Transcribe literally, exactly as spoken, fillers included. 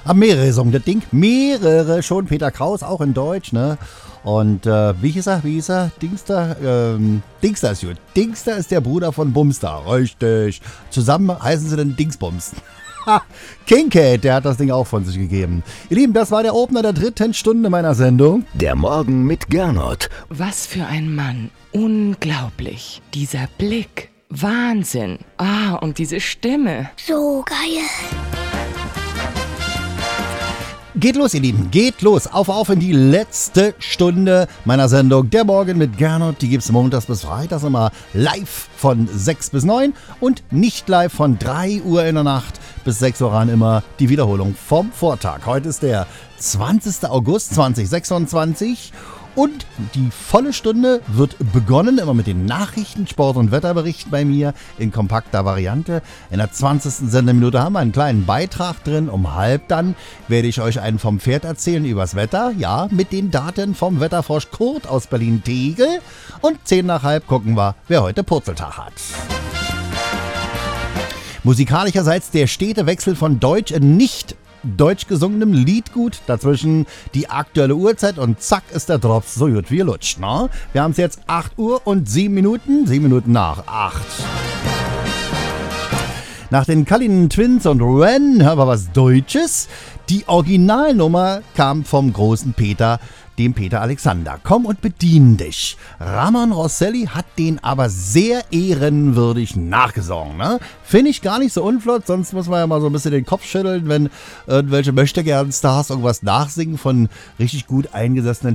Haben mehrere gesungen, das Ding. Mehrere schon. Peter Kraus, auch in Deutsch, ne? Und äh, wie hieß er? Wie hieß er? Dingster? Ähm, Dingster ist gut. Dingster ist der Bruder von Bumster. Richtig. Zusammen heißen sie dann Dingsbums. King Kate, der hat das Ding auch von sich gegeben. Ihr Lieben, das war der Opener der dritten Stunde meiner Sendung. Der Morgen mit Gernot. Was für ein Mann. Unglaublich. Dieser Blick. Wahnsinn. Ah, und diese Stimme. So geil. Geht los, ihr Lieben, geht los. Auf, auf in die letzte Stunde meiner Sendung. Der Morgen mit Gernot, die gibt's montags bis freitags immer live von sechs bis neun und nicht live von drei Uhr in der Nacht bis sechs Uhr ran immer die Wiederholung vom Vortag. Heute ist der zwanzigster August zweitausendsechsundzwanzig. Und die volle Stunde wird begonnen, immer mit den Nachrichten, Sport- und Wetterberichten bei mir in kompakter Variante. In der zwanzigsten Sendeminute haben wir einen kleinen Beitrag drin. Um halb dann werde ich euch einen vom Pferd erzählen übers Wetter. Ja, mit den Daten vom Wetterfrosch Kurt aus Berlin-Tegel. Und zehn nach halb gucken wir, wer heute Purzeltag hat. Musikalischerseits der stete Wechsel von Deutsch in nicht deutsch gesungenem Liedgut, dazwischen die aktuelle Uhrzeit und zack ist der Drops so gut wie lutscht. Ne? Wir haben es jetzt acht Uhr und sieben Minuten, sieben Minuten nach acht. Nach den Cullinan Twins und Ren hören wir was Deutsches. Die Originalnummer kam vom großen Peter, dem Peter Alexander. Komm und bedien dich. Ramon Rosselli hat den aber sehr ehrenwürdig nachgesungen. Ne? Finde ich gar nicht so unflott, sonst muss man ja mal so ein bisschen den Kopf schütteln, wenn irgendwelche Möchtegern-Stars irgendwas nachsingen von richtig gut eingesessenen